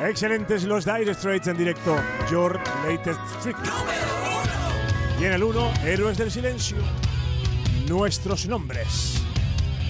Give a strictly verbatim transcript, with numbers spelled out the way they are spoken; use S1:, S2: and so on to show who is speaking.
S1: Excelentes los Dire Straits en directo. Your Latest Trick. Y en el uno, Héroes del Silencio. Nuestros nombres.